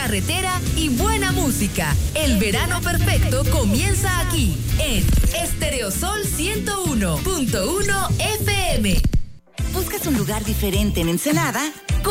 carretera y buena música. El verano perfecto comienza aquí, en Estereosol 101.1 FM. ¿Buscas un lugar diferente en Ensenada?